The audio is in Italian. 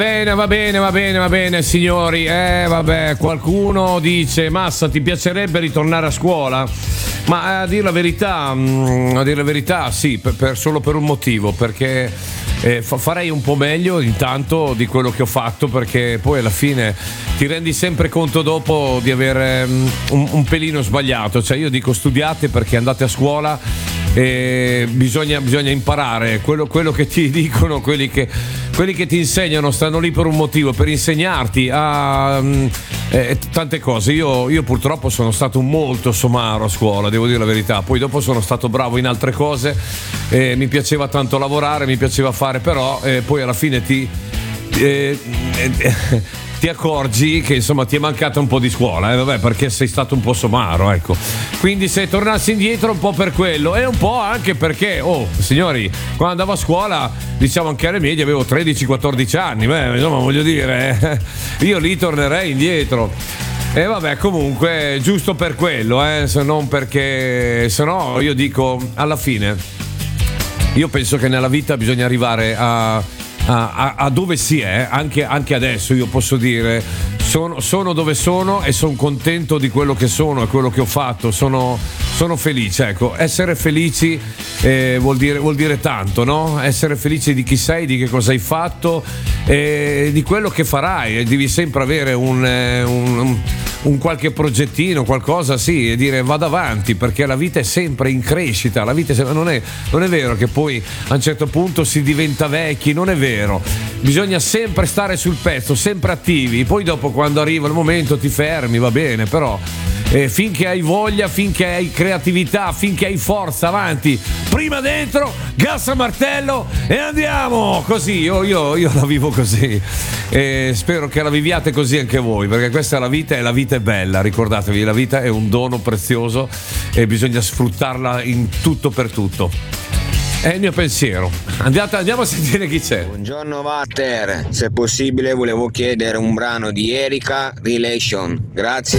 Bene, va bene, signori. Vabbè, qualcuno dice: Massa, ti piacerebbe ritornare a scuola? Ma a dire la verità, sì, solo per un motivo, perché farei un po' meglio intanto di quello che ho fatto, perché poi alla fine ti rendi sempre conto dopo di avere un pelino sbagliato. Cioè, io dico, studiate perché andate a scuola e bisogna imparare quello che ti dicono, quelli che ti insegnano stanno lì per un motivo, per insegnarti a tante cose. Io purtroppo sono stato molto somaro a scuola, devo dire la verità. Poi dopo sono stato bravo in altre cose, mi piaceva tanto lavorare, mi piaceva fare, però poi alla fine ti accorgi che insomma ti è mancata un po' di scuola, vabbè, perché sei stato un po' somaro, ecco. Quindi se tornassi indietro un po' per quello e un po' anche perché, signori, quando andavo a scuola, diciamo anche alle medie, avevo 13-14 anni, insomma, voglio dire, io lì tornerei indietro. E vabbè, comunque, giusto per quello, se non perché, se no io dico, alla fine, io penso che nella vita bisogna arrivare a dove si è, anche adesso io posso dire sono dove sono e sono contento di quello che sono e quello che ho fatto, sono felice, ecco. Essere felici vuol dire tanto, no? Essere felice di chi sei, di che cosa hai fatto e di quello che farai, e devi sempre avere un qualche progettino, qualcosa, sì, e dire vado avanti, perché la vita è sempre in crescita, la vita non è vero che poi a un certo punto si diventa vecchi, non è vero, bisogna sempre stare sul pezzo, sempre attivi, poi dopo quando arriva il momento ti fermi, va bene, però finché hai voglia, finché hai creatività, finché hai forza, avanti, prima dentro, gas a martello e andiamo, così io la vivo così e spero che la viviate così anche voi, perché questa è la vita e la vita è bella, ricordatevi, la vita è un dono prezioso e bisogna sfruttarla in tutto per tutto. È il mio pensiero. Andiamo a sentire chi c'è. Buongiorno Walter, se possibile volevo chiedere un brano di Erika, Relation, grazie.